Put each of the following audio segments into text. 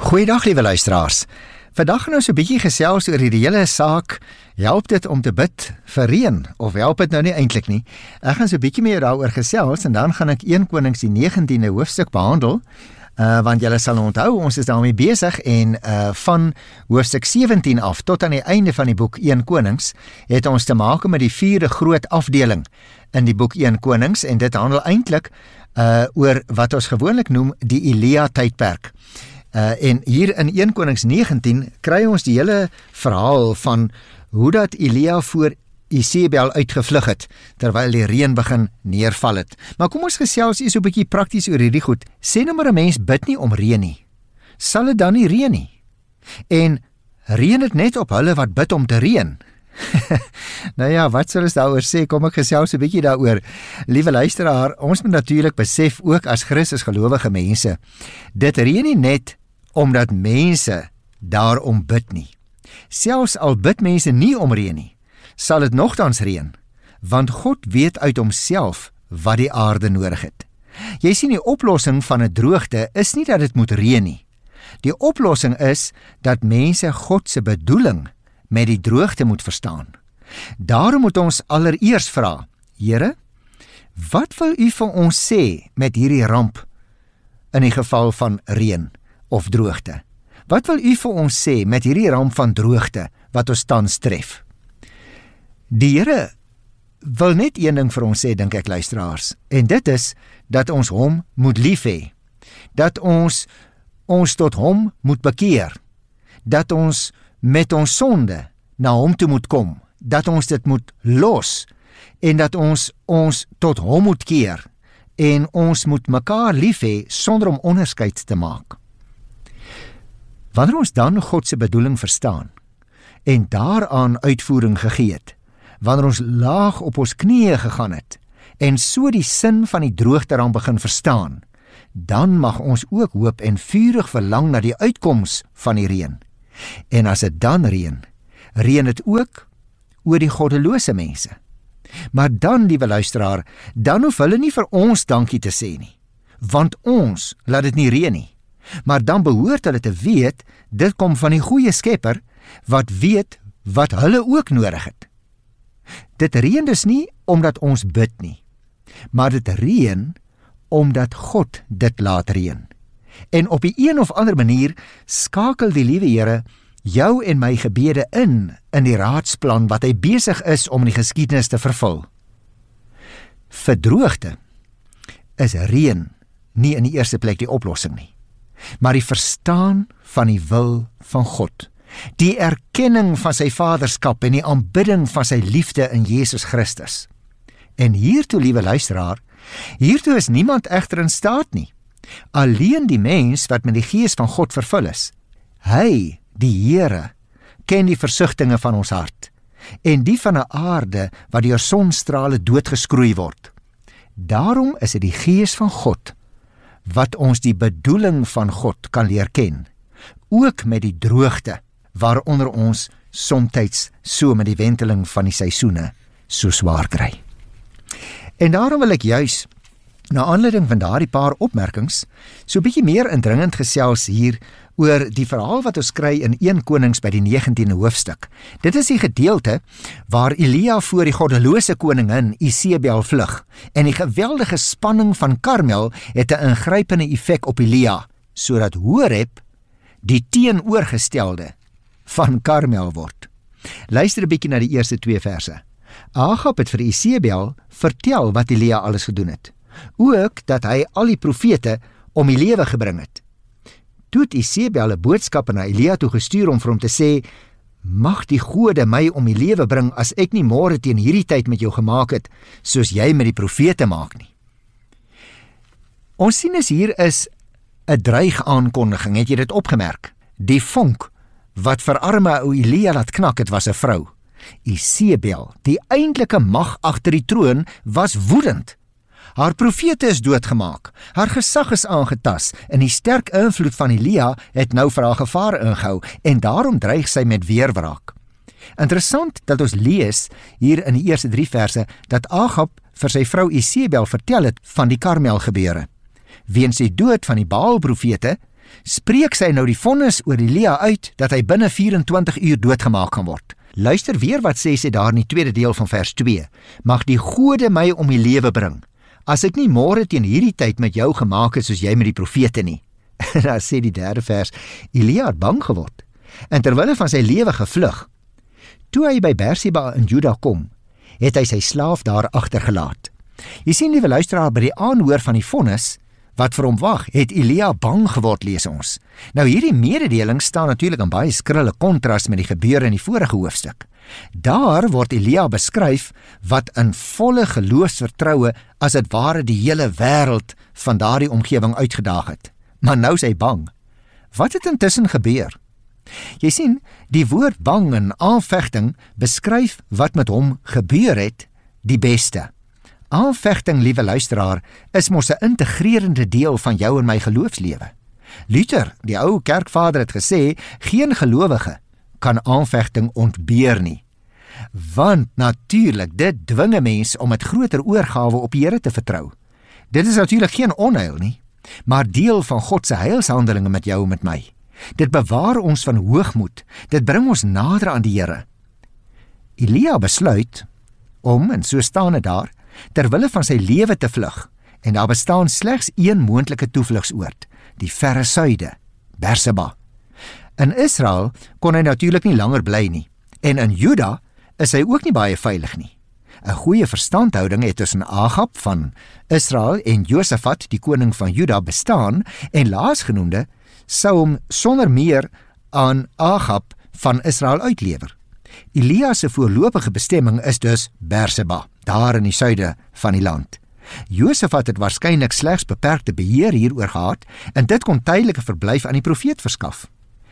Goeiedag liewe luisteraars. Vandag gaan ons 'n bietjie gesels oor die hele saak. Help dit om te bid vir reën of help dit nou nie eintlik nie? Ek gaan so 'n bietjie meer daaroor gesels en dan gaan ek 1 Konings die 19de hoofstuk behandel. Want julle sal onthou, ons is daarmee besig en van hoofstuk 17 af tot aan die einde van die boek 1 Konings het ons te maak met die 4de groot afdeling in die boek 1 Konings en dit handel eintlik oor wat ons gewoonlik noem die Elia tydperk. En hier in 1 Konings 19 kry ons die hele verhaal van hoe dat Elia voor Isebel uitgevlug het, terwyl die reën begin neerval het. Maar kom ons gesels eers so 'n bietjie prakties oor hierdie goed. Sê nou maar 'n mens bid nie om reën nie. Sal dit dan nie reën nie? En reën dit net op hulle wat bid om te reën? Nou ja, wat sal ons daaroor sê? Kom ek gesels 'n bietjie daaroor. Liewe luisteraar, ons moet natuurlik besef ook as Christus gelowige mense, dit reën nie net omdat mense daarom bid nie. Selfs al bid mense nie om reën nie, sal dit nogtans reën, want God weet uit homself wat die aarde nodig het. Jy sien, die oplossing van 'n droogte is nie dat dit moet reën nie. Die oplossing is dat mense God se bedoeling met die droogte moet verstaan. Daarom moet ons allereers vra, Here, wat wil U vir ons sê met hierdie ramp in die geval van reën of droogte? Wat wil U vir ons sê met hierdie ramp van droogte wat ons tans tref? Die Here wil net een ding vir ons sê, dink ek luisteraars, en dit is dat ons hom moet lief hê, dat ons tot hom moet bekeer, dat ons met ons sonde na hom toe moet kom, dat ons dit moet los, en dat ons tot hom moet keer, en ons moet mekaar lief hê sonder om onderskeid te maak. Wanneer ons dan God se bedoeling verstaan, en daaraan uitvoering gegee het, wanneer ons laag op ons knieë gegaan het, en so die sin van die droogte dan begin verstaan, dan mag ons ook hoop en vurig verlang na die uitkoms van die reën. En as dit dan reën dit ook oor die goddelose mense. Maar dan, liewe luisteraar, dan hoef hulle nie vir ons dankie te sê nie, want ons laat dit nie reën nie. Maar dan behoort hulle te weet, dit kom van die goeie Skepper, wat weet wat hulle ook nodig het. Dit reën dus nie omdat ons bid nie, maar dit reën omdat God dit laat reën. En op die een of ander manier skakel die liewe Here jou en my gebede in die raadsplan wat hy besig is om die geskiedenis te vervul. Vir droogte is reën nie in die eerste plek die oplossing nie, maar die verstaan van die wil van God, die erkenning van sy vaderskap en die aanbidding van sy liefde in Jesus Christus. En hiertoe, liewe luisteraar, hiertoe is niemand egter in staat nie. Alleen die mens wat met die gees van God vervul is. Hy, die Here, ken die versigtinge van ons hart en die van 'n aarde wat deur sonstrale doodgeskroei word. Daarom is dit die gees van God wat ons die bedoeling van God kan leer ken, ook met die droogte waaronder ons somtyds so met die wenteling van die seisoene so swaar kry. En daarom wil ek juis, na aanleiding van daardie paar opmerkings, so 'n bietjie meer indringend gesels hier oor die verhaal wat ons kry in 1 Konings by die 19de hoofstuk. Dit is die gedeelte waar Elia voor die goddelose koningin Isebel vlug, en die geweldige spanning van Karmel het 'n ingrypende effek op Elia, sodat Horeb die teenoorgestelde van Karmel word. Luister 'n bietjie na die eerste 2 verse. Agab het vir Isebel vertel wat Elia alles gedoen het, ook dat hy al die profete om die lewe gebring het. Toe het Isebel 'n boodskap na Elia toe gestuur om vir hom te sê, mag die gode my om die lewe bring as ek nie môre teen hierdie tyd met jou gemaak het, soos jy met die profete maak nie. Ons sien as hier is 'n dreig aankondiging, het jy dit opgemerk? Die vonk wat vir arme ou Elia laat knak het, was 'n vrou. Isebel, die eintlike mag agter die troon, was woedend. Haar profete is doodgemaak, haar gesag is aangetas en die sterk invloed van Elia het nou vir haar gevaar ingehou en daarom dreig sy met weerwraak. Interessant dat ons lees hier in die eerste 3 verse dat Agab vir sy vrou Isebel vertel het van die Karmel gebeure. Weens die dood van die Baal profete spreek sy nou die vonnis oor Elia uit dat hy binne 24 uur doodgemaak gaan word. Luister weer wat sê sy daar in die tweede deel van vers 2. Mag die gode my om die lewe bring, as ek nie môre teen hierdie tyd met jou gemaak het soos jy met die profete nie. En dan sê die derde vers, Elia het bang geword, en terwille van sy lewe gevlug. Toe hy by Berseba in Juda kom, het hy sy slaaf daar agtergelaat. Jy sien, liewe luisteraar, by die aanhoor van die vonnis, wat vir hom wag, het Elia bang geword, lees ons. Nou hierdie mededeling staan natuurlik in baie skrille kontras met die gebeure in die vorige hoofstuk. Daar word Elia beskryf wat in volle geloofsvertroue as dit ware die hele wêreld van daardie omgewing uitgedaag het. Maar nou is hy bang. Wat het intussen gebeur? Jy sien, die woord bang en aanvegting beskryf wat met hom gebeur het, die beste. Aanvegting, liewe luisteraar, is mos 'n integrerende deel van jou en my geloofslewe. Luther, die ou kerkvader, het gesê, geen gelowige kan aanvegting ontbeer nie. Want natuurlik, dit dwing 'n mens om met groter oorgawe op die Here te vertrou. Dit is natuurlik geen onheil nie, maar deel van God se heilshandelinge met jou en met my. Dit bewaar ons van hoogmoed, dit bring ons nader aan die Here. Elia besluit om, en so staan dit daar, terwille van sy lewe te vlug, en daar bestaan slegs een moontlike toevlugsoord, die verre suide, Berseba. In Israel kon hy natuurlik nie langer bly nie, en in Juda is hy ook nie baie veilig nie. 'n Goeie verstandhouding het tussen Agab van Israel en Josafat, die koning van Juda, bestaan, en laasgenoemde sou hom sonder meer aan Agab van Israel uitlewer. Elia se voorlopige bestemming is dus Berseba, daar in die suide van die land. Josafat het waarskynlik slegs beperkte beheer hieroor gehad, en dit kon tydelike verblyf aan die profeet verskaf.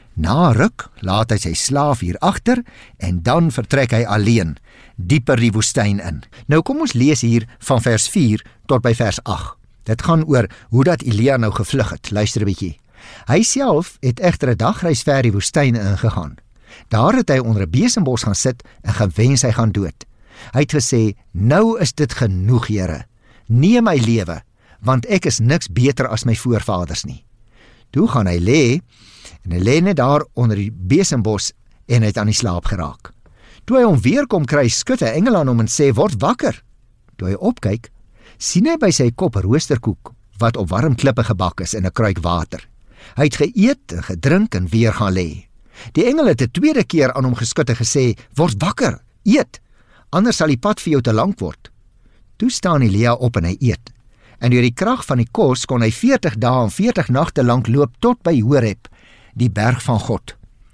Na ruk laat hy sy slaaf hier agter, en dan vertrek hy alleen, dieper die woestyn in. Nou kom ons lees hier van vers 4 tot by vers 8. Dit gaan oor hoe dat Elia nou gevlug het. Luister 'n bietjie. Hy self het egter 'n dagreis ver die woestyn ingegaan. Daar het hy onder 'n besembos gaan sit en gewens hy gaan dood. Hy het gesê, nou is dit genoeg, Here. Neem my lewe, want ek is niks beter as my voorvaders nie. Toe gaan hy lê, en hy lê net daar onder die besembos en het aan die slaap geraak. Toe hy hom weer kom kry, skud 'n engel aan hom en sê, word wakker. Toe hy opkyk, sien hy by sy kop 'n roosterkoek, wat op warm klippe gebak is en 'n kruik water. Hy het geëet en gedrink en weer gaan lê. Die engel het 'n tweede keer aan hom geskud en gesê, word wakker, eet, anders sal die pad vir jou te lank word. Toe staan Elia op en hy eet, en deur die krag van die kos kon hy 40 dae en 40 nagte lank loop tot by Horeb, die berg van God.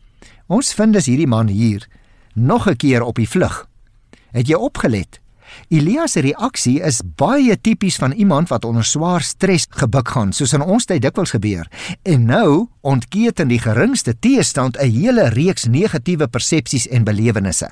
Ons vind dus hierdie man hier nog 'n keer op die vlug. Het jy opgelet? Elia se reaksie is baie tipies van iemand wat onder swaar stres gebuk gaan, soos in ons tyd dikwels gebeur. En nou ontketen die geringste teestand 'n hele reeks negatiewe persepsies en belewennisse.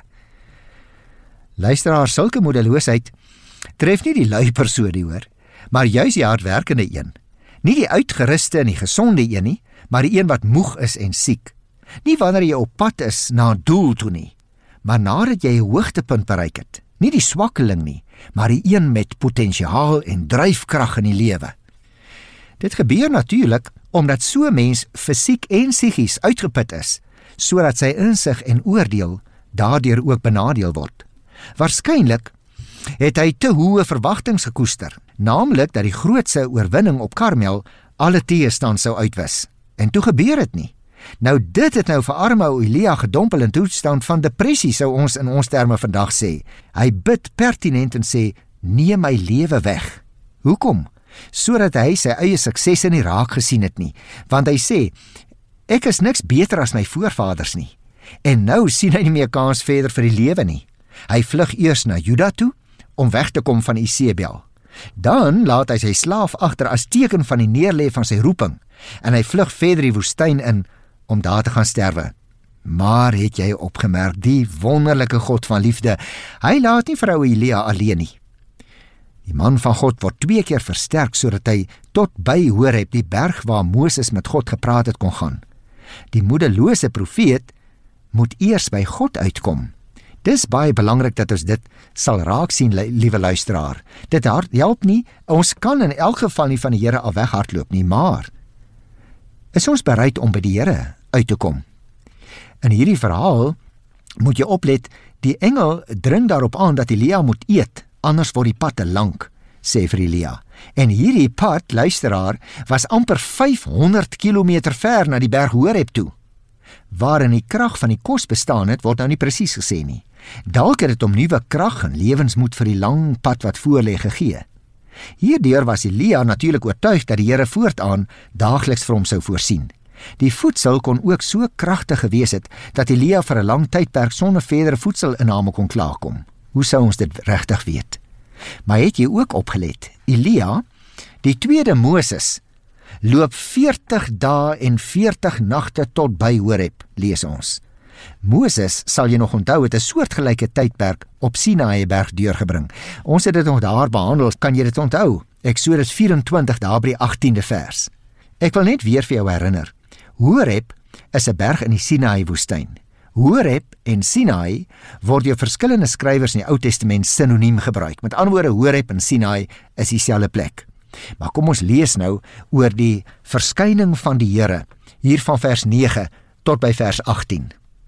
Luisteraar, sulke moedeloosheid tref nie die lui persoon nie, hoor, maar juis die hardwerkende een. Nie die uitgeruste en die gesonde een nie, maar die een wat moeg is en siek. Nie wanneer jy op pad is na 'n doel toe nie, maar nadat jy 'n hoogtepunt bereik het. Nie die swakkeling nie, maar die een met potensiaal en dryfkrag in die lewe. Dit gebeur natuurlik omdat so 'n mens fisiek en psigies uitgeput is, sodat sy insig en oordeel daardeur ook benadeel word. Waarskynlik het hy te hoë verwagtinge gekoester, naamlik dat die grootse oorwinning op Karmel alle teëstand sou uitwis. En toe gebeur dit nie. Nou dit het nou vir arme ou Elia gedompel in toestand van depressie, sou ons in ons terme vandag sê. Hy bid pertinent en sê, neem my lewe weg. Hoekom? Sodat hy sy eie suksesse nie raak gesien het nie. Want hy sê, ek is niks beter as my voorvaders nie. En nou sien hy nie meer kans verder vir die lewe nie. Hy vlug eers na Juda toe, om weg te kom van Isebel. Dan laat hy sy slaaf agter as teken van die neerlê van sy roeping, en hy vlug verder die woestyn in, om daar te gaan sterwe. Maar het jy opgemerk, die wonderlike God van liefde, hy laat nie vrou Elia alleen nie. Die man van God word 2 keer versterk, sodat hy tot by Horeb, die berg waar Moses met God gepraat het, kon gaan. Die moedelose profeet moet eers by God uitkom. Dis baie belangrik dat ons dit sal raak sien, liewe luisteraar. Dit help nie, ons kan in elk geval nie van die Here af weghardloop nie, maar Is ons bereid om by die Here uit te kom? In hierdie verhaal moet jy oplet, die engel dring daarop aan dat Elia moet eet, anders word die pad te lank, sê vir Elia. En hierdie pad, luisteraar, was amper 500 kilometer ver na die berg Horeb toe. Waarin die krag van die kos bestaan het, word nou nie presies gesê nie. Dalk het dit om nuwe krag en lewensmoed vir die lang pad wat voorlê gegee. Hierdeur was Elia natuurlik oortuig dat die Here voortaan daagliks vir hom sou voorsien. Die voedsel kon ook so kragtig gewees het, dat Elia vir 'n lang tydperk sonder verdere voedselinname kon klaarkom. Hoe sou ons dit regtig weet? Maar het jy ook opgelet? Elia, die tweede Moses, loop 40 dae en 40 nagte tot by Horeb, lees ons. Moses, sal jy nog onthou, het 'n soortgelyke tydperk op Sinaï berg deurgebring. Ons het dit nog daar behandel, kan jy dit onthou? Eksodus 24 daar by die 18de vers. Ek wil net weer vir jou herinner. Horeb is 'n berg in die Sinaï woestyn. Horeb en Sinaï word deur verskillende skrywers in die Ou Testament sinoniem gebruik. Met ander woorde, Horeb en Sinaï is dieselfde plek. Maar kom ons lees nou oor die verskyning van die Here, hier van vers 9 tot by vers 18.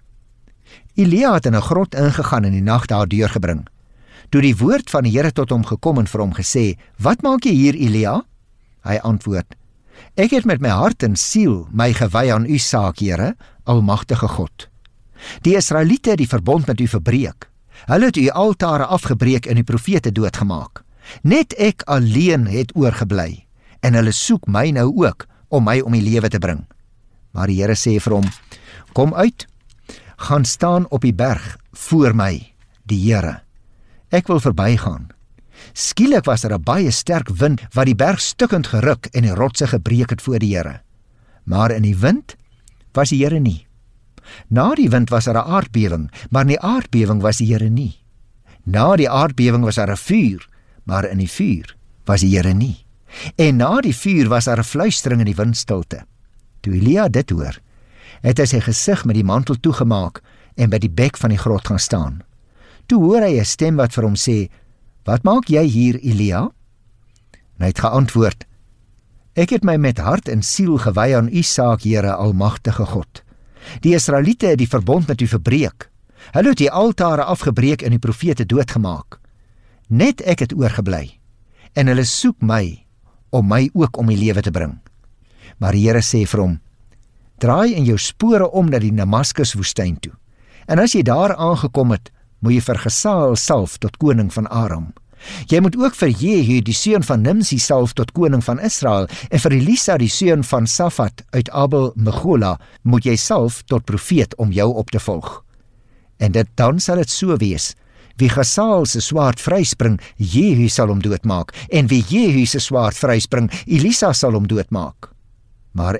Elia het in 'n grot ingegaan en die nag daar deurgebring. Toe die woord van die Here tot hom gekom en vir hom gesê, "Wat maak jy hier, Elia?" Hy antwoord, "Ek het met my hart en siel my gewy aan u saak, Here, almagtige God. Die Israeliete het die verbond met u verbreek. Hulle het u altare afgebreek en u profete doodgemaak. Net ek alleen het oorgebly, en hulle soek my nou ook om my om die lewe te bring." Maar die Here sê vir hom, "Kom uit, gaan staan op die berg voor my, die Here. Ek wil verbygaan." Skielik was 'n baie sterk wind wat die berg stukkend geruk en die rotse gebreek het voor die Here. Maar in die wind was die Here nie. Na die wind was 'n aardbewing, maar in die aardbewing was die Here nie. Na die aardbewing was 'n vuur, maar in die vuur was die Here nie. En na die vuur was 'n fluistering in die windstilte. Toe Elia dit hoor, het hy sy gesig met die mantel toegemaak en by die bek van die grot gaan staan. Toe hoor hy 'n stem wat vir hom sê, "Wat maak jy hier, Elia?" En hy het geantwoord, "Ek het my met hart en siel gewy aan u saak, Here, almagtige God. Die Israeliete het die verbond met u verbreek. Hulle het die altare afgebreek en die profete doodgemaak. Net ek het oorgebly, en hulle soek my om my ook om die lewe te bring." Maar die Here sê vir hom, "Draai in jou spore om na die Damaskus woestyn toe. En as jy daar aangekom het, moet jy vir Gesael salf tot koning van Aram. Jy moet ook vir Jehu, die seun van Nimsi, salf tot koning van Israel, en vir Elisa, die seun van Safat uit Abel Mehola, moet jy salf tot profeet om jou op te volg. En dan sal dit so wees, wie Gesael se swaard vryspring, Jehu sal hom doodmaak, en wie Jehu se swaard vryspring, Elisa sal hom doodmaak. Maar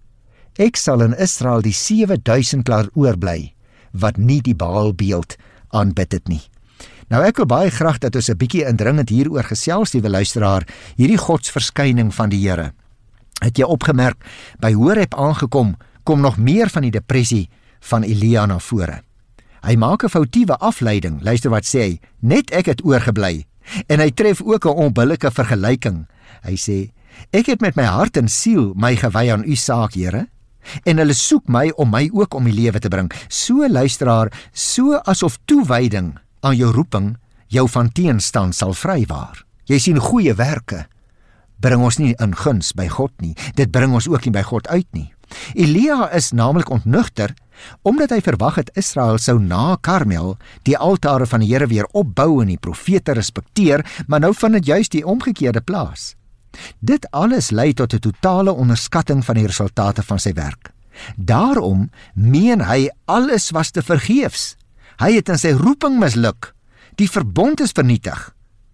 ek sal in Israel die 7000 laat oorbly, wat nie die Baalbeeld aanbid het nie." Nou ek wil baie graag dat ons 'n bietjie indringend hieroor gesels, liewe luisteraar, hierdie godsverskyning van die Here. Het jy opgemerk, by Horeb aangekom, kom nog meer van die depressie van Elia na vore. Hy maak 'n foutiewe afleiding, luister wat sê hy, "Net ek het oorgebly." En hy tref ook 'n onbillike vergelyking. Hy sê, "Ek het met my hart en siel my gewy aan u saak, Here, en hulle soek my om my ook om die lewe te bring." So, luisteraar, so asof toewyding aan jou roeping jou van teenstand sal vrywaar. Jy sien, goeie werke bring ons nie in guns by God nie. Dit bring ons ook nie by God uit nie. Elia is naamlik ontnugter, omdat hy verwag het Israel sou na Karmel die altare van die Here weer opbou en die profete respekteer, maar nou vind dit juist die omgekeerde plaas. Dit alles lei tot 'n totale onderskatting van die resultate van sy werk. Daarom meen hy alles was te vergeefs. Hy het in sy roeping misluk. Die verbond is vernietig.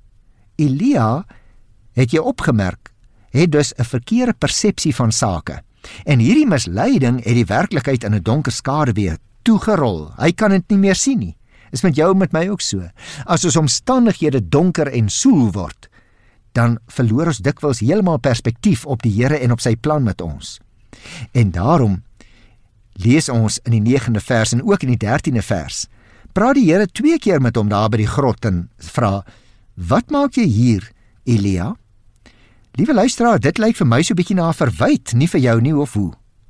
Elia, het jy opgemerk, het dus 'n verkeerde persepsie van sake. En hierdie misleiding het die werklikheid in 'n donker skaduwee toegerol. Hy kan dit nie meer sien nie. Is met jou en met my ook so. As ons omstandighede donker en soel word, dan verloor ons dikwels heeltemal perspektief op die Here en op sy plan met ons. En daarom lees ons in die 9de vers en ook in die 13de vers, praat die Here 2 keer met hom daar by die grot en vra, "Wat maak jy hier, Elia?" Liewe luisteraar, dit lyk vir my so 'n bietjie na 'n verwyt, nie vir jou nie of hoe?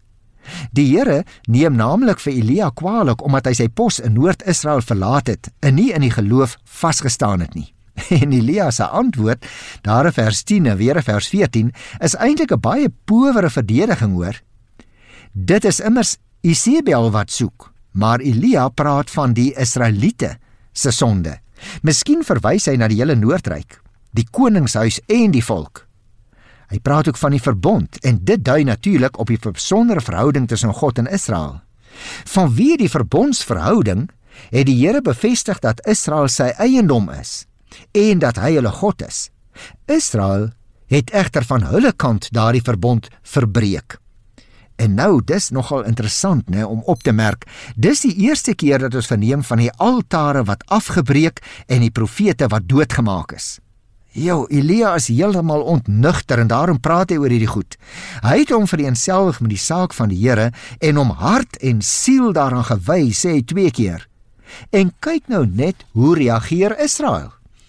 Die Here neem naamlik vir Elia kwaadlik omdat hy sy pos in Noord-Israel verlaat het en nie in die geloof vasgestaan het nie. En Elia se antwoord, daar in vers 10 en weer in vers 14, is eintlik 'n baie powere verdediging hoor. Dit is immers Isebel wat soek, maar Elia praat van die Israeliete se sonde. Miskien verwys hy na die hele Noordryk, die koningshuis en die volk. Hy praat ook van die verbond en dit dui natuurlik op die besondere verhouding tussen God en Israel. Vanweë die verbondsverhouding het die Here bevestig dat Israel sy eiendom is en dat hy hulle God is. Israel het egter van hulle kant daardie verbond verbreek. En nou, dis nogal interessant om op te merk, dis die eerste keer dat ons verneem van die altare wat afgebreek en die profete wat doodgemaak is. Elia is heeltemal ontnugter en daarom praat hy oor hierdie goed. Hy het hom vereenselwig met die saak van die Here en hom hart en siel daaraan gewy, sê hy 2 keer. En kyk nou net hoe reageer Israel.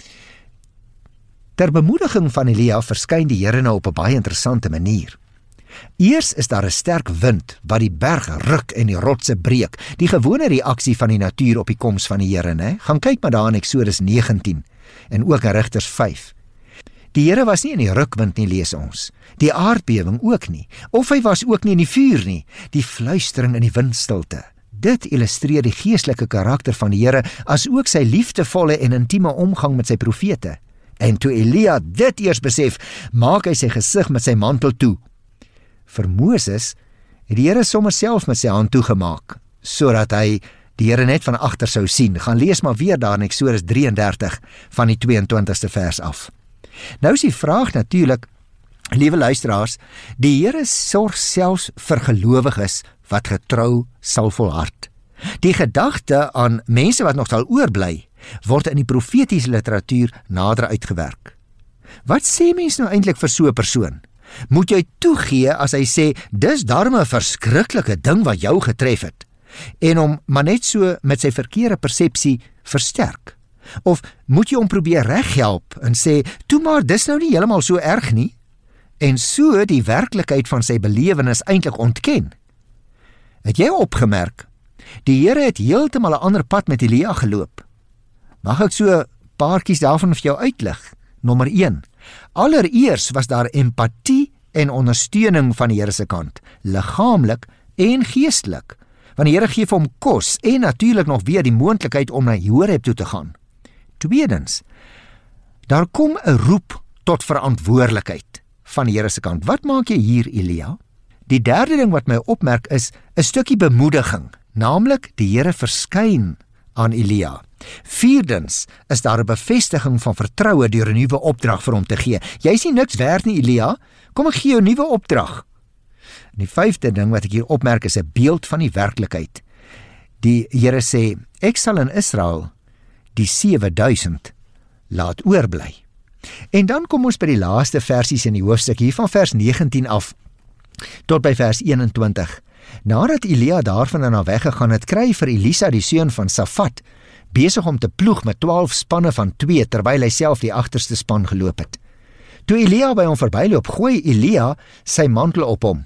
Ter bemoediging van Elia verskyn die Here nou op 'n baie interessante manier. Eers is daar 'n sterk wind wat die berg ruk en die rotse breek, die gewone reaksie van die natuur op die koms van die Here, né? Gaan kyk maar daar in Eksodus 19 en ook in Rigters 5. Die Here was nie in die rukwind nie, lees ons. Die aardbewing ook nie, of hy was ook nie in die vuur nie, die fluistering in die windstilte. Dit illustreer die geestelike karakter van die Here, as ook sy liefdevolle en intieme omgang met sy profete. En toe Elia dit eers besef, maak hy sy gesig met sy mantel toe. Vir Moses het die Here sommer self met sy hand toegemaak, sodat hy die Here net van agter sou sien. Gaan lees maar weer daar in Eksodus 33 van die 22ste vers af. Nou is die vraag natuurlik, liewe luisteraars, die Here sorg selfs vir gelowiges wat getrou sal volhard. Die gedagte aan mense wat nog sal oorbly, word in die profetiese literatuur nader uitgewerk. Wat sê mens nou eintlik vir so 'n persoon? Moet jy toegee as hy sê, dis darm 'n verskriklike ding wat jou getref het, en hom maar net so met sy verkeerde persepsie versterk? Of moet jy hom probeer reghelp en sê, toe maar, dis nou nie heeltemal so erg nie, en so die werklikheid van sy belewenis eintlik ontken? Het jy opgemerk, die Here het heeltemal 'n ander pad met Elia geloop? Mag ek so 'n paartjies daarvan vir jou uitlig? Nommer 1. Allereers was daar empatie en ondersteuning van die Here se kant, liggaamlik en geestelik, want die Here gee vir hom kos en natuurlik nog weer die moontlikheid om na Horeb toe te gaan. Tweedens, daar kom 'n roep tot verantwoordelikheid van die Here se kant. Wat maak jy hier, Elia? Die derde ding wat my opmerk is 'n stukkie bemoediging, naamlik die Here verskyn aan Elia. Vierdens is daar 'n bevestiging van vertroue deur 'n nuwe opdrag vir hom te gee. Jy is nie niks werd nie, Elia. Kom ek gee jou 'n nuwe opdrag. En die vyfde ding wat ek hier opmerk is 'n beeld van die werklikheid. Die Here sê, ek sal in Israel die 7000 laat oorbly. En dan kom ons by die laaste versies in die hoofstuk, hier van vers 19 af tot by vers 21. Nadat Elia daarvan en na weggegaan het, kry vir Elisa die seun van Safat besig om te ploeg met 12 spanne van 2, terwyl hy self die agterste span geloop het. Toe Elia by hom verbyloop, gooi Elia sy mantel op hom.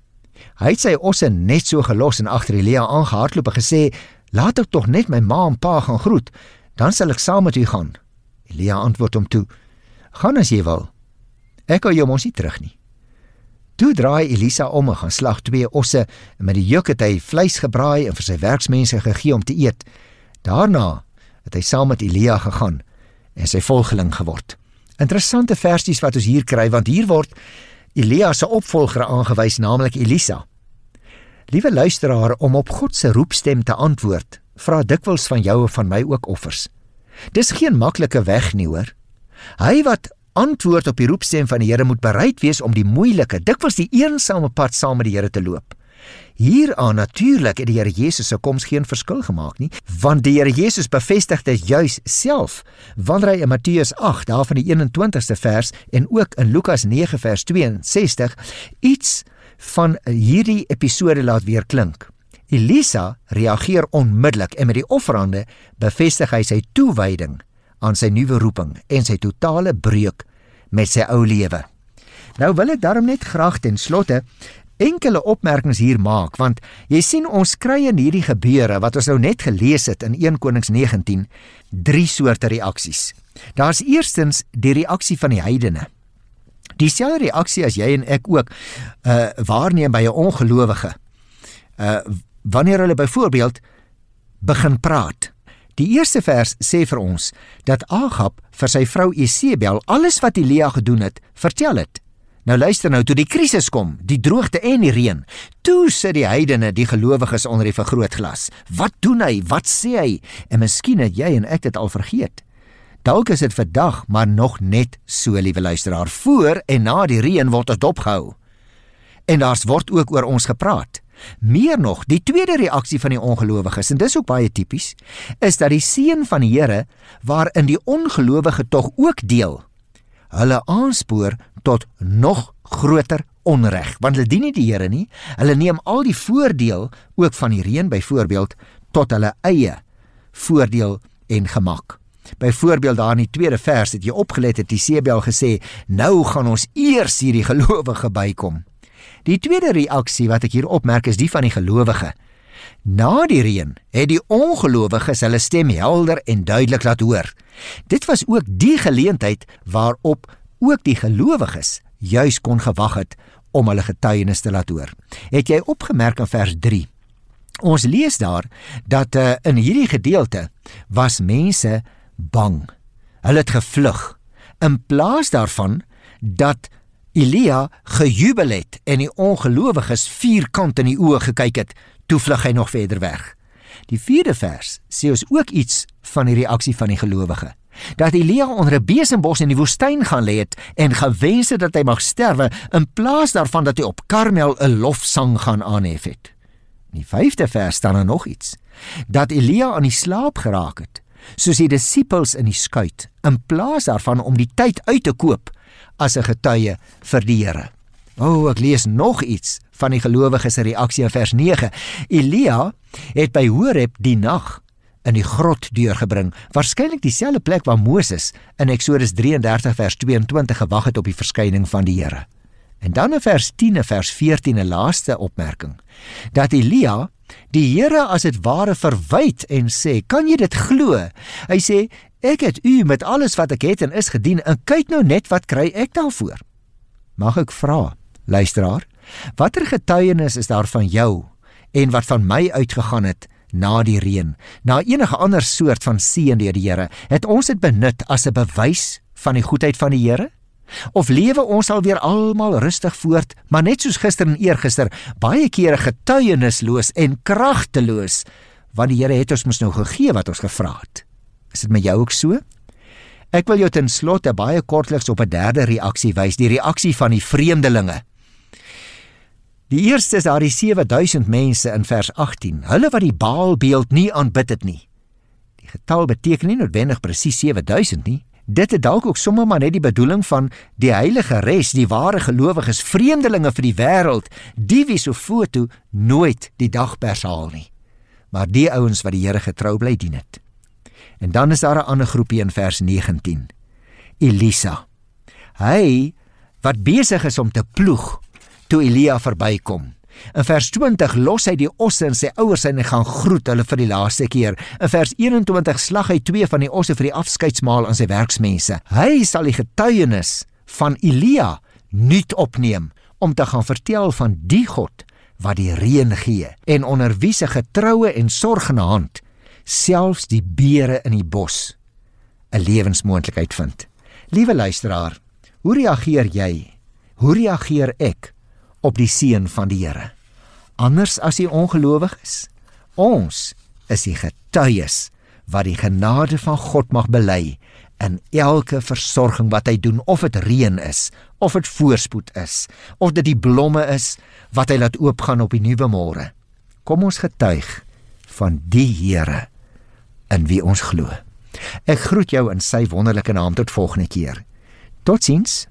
Hy het sy osse net so gelos en agter Elia aangehardloop en gesê, laat ek tog net my ma en pa gaan groet, dan sal ek saam met u gaan. Elia antwoord hom toe, gaan as jy wil, ek hou jou mos nie terug nie. Toe draai Elisa om en gaan slag 2 osse, en met die juk het hy vleis gebraai en vir sy werksmense gegee om te eet. Daarna het hy saam met Elia gegaan en sy volgeling geword. Interessante versies wat ons hier kry, want hier word Elia se opvolger aangewys, naamlik Elisa. Liewe luisteraar, om op God se roepstem te antwoord, vra dikwels van jou en van my ook offers. Dis geen maklike weg nie, hoor. Hy wat antwoord op die roepstem van die Here moet bereid wees om die moeilike, dikwels die eensame pad saam met die Here te loop. Hieraan natuurlik het die Here Jesus se koms geen verskil gemaak nie, want die Here Jesus bevestig dit juis self, wanneer hy in Matteus 8, daarvan die 21ste vers, en ook in Lukas 9 vers 62, iets van hierdie episode laat weer klink. Elisa reageer onmiddellik en met die offerande bevestig hy sy toewyding aan sy nuwe roeping en sy totale breuk met sy ou lewe. Nou wil ek daarom net graag ten slotte enkele opmerkings hier maak, want jy sien ons kry in hierdie gebeure wat ons nou net gelees het in 1 Konings 19, 3 soorte reaksies. Daar's eerstens die reaksie van die heidene. Dieselfde reaksie as jy en ek ook waarneem by 'n ongelowige. Wanneer hulle byvoorbeeld begin praat. Die eerste vers sê vir ons dat Agab vir sy vrou Jesebel alles wat Elia gedoen het, vertel het. Nou luister nou, toe die krisis kom, die droogte en die reën, toe sit die heidene, die gelowiges onder die vergrootglas. Wat doen hy? Wat sê hy? En miskien het jy en ek dit al vergeet. Dalk is dit vandag, maar nog net so, liewe luisteraar. Voor en na die reën word dit opgehou. En daar word ook oor ons gepraat. Meer nog, die tweede reaksie van die ongelowiges, en dis ook baie tipies, is dat die seën van die Here, waarin die ongelowige tog ook deel, hulle aanspoor tot nog groter onreg, want hulle dien nie die Here nie, hulle neem al die voordeel, ook van die reën byvoorbeeld, tot hulle eie voordeel en gemak. Byvoorbeeld daar in die tweede vers het jy opgelet het Jesebel gesê, nou gaan ons eers hierdie gelowige bykom. Die tweede reaksie wat ek hier opmerk is die van die gelowige. Na die reën het die ongelowiges hulle stem helder en duidelik laat hoor. Dit was ook die geleentheid waarop ook die gelowiges juis kon gewag het om hulle getuienis te laat hoor. Het jy opgemerk in vers 3? Ons lees daar dat in hierdie gedeelte was mense bang. Hulle het gevlug. In plaas daarvan dat Elia gejubel het en die ongelowiges vierkant in die oë gekyk het, toe vlug hy nog verder weg. Die vierde vers sê ons ook iets van die reaksie van die gelowige. Dat Elia onder 'n besembos in die woestyn gaan lê het en gewens het dat hy mag sterwe, in plaas daarvan dat hy op Karmel 'n lofsang gaan aanhef het. In die 5de vers staan er nog iets. Dat Elia aan die slaap geraak het, soos die disippels in die skuit, in plaas daarvan om die tyd uit te koop as 'n getuie vir die Here. Ek lees nog iets van die gelowiges se reaksie in vers 9. Elia het by Horeb die nag in die grot deurgebring, waarskynlik dieselfde plek waar Moses in Eksodus 33 vers 22 gewag het op die verskyning van die Here. En dan in vers 10 en vers 14 'n laaste opmerking, dat Elia die Here as dit ware verwyd en sê, kan jy dit glo? Hy sê, ek het u met alles wat ek het en is gedien, en kyk nou net wat kry ek daarvoor. Mag ek vra, luisteraar, watter getuienis is daar van jou en wat van my uitgegaan het na die reën, na enige ander soort van seën deur die Here? Het ons dit benut as 'n bewys van die goedheid van die Here? Of lewe ons alweer almal rustig voort, maar net soos gister en eergister, baie kere getuienisloos en kragteloos, want die Here het ons mos nou gegee wat ons gevra het. Is dit met jou ook so? Ek wil jou ten slotte baie kortliks op 'n derde reaksie wys, die reaksie van die vreemdelinge. Die eerste is daar die 7000 mense in vers 18, hulle wat die Baalbeeld nie aanbid het nie. Die getal beteken nie noodwendig presies 7000 nie. Dit het dalk ook sommer maar net die bedoeling van die heilige res, die ware gelowiges, vreemdelinge vir die wêreld, die wie so foto nooit die dagpers haal nie. Maar die ouens wat die Here getrou bly dien het. En dan is daar 'n ander groepie in vers 19. Elisa. Hy wat besig is om te ploeg toe Elia verbykom. In vers 20 los hy die osse en sy ouers en hy gaan groet hulle vir die laaste keer. In vers 21 slag hy 2 van die osse vir die afskeidsmaal aan sy werksmense. Hy sal die getuienis van Elia nuut opneem om te gaan vertel van die God wat die reën gee en onder wie se getroue en sorgende hand selfs die beere in die bos 'n lewensmoontlikheid vind. Liewe luisteraar, hoe reageer jy? Hoe reageer ek op die seën van die Here? Anders as die ongelowiges? Ons is die getuies wat die genade van God mag bely in elke versorging wat hy doen, of dit reën is, of dit voorspoed is, of dit die blomme is wat hy laat oopgaan op die nuwe môre. Kom ons getuig van die Here in wie ons glo. Ek groet jou in sy wonderlike naam tot volgende keer. Totsiens.